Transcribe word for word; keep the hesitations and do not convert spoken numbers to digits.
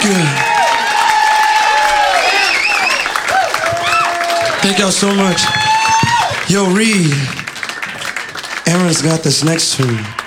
you. Thank y'all so much. Yo, Reed, Aaron's got this next tune.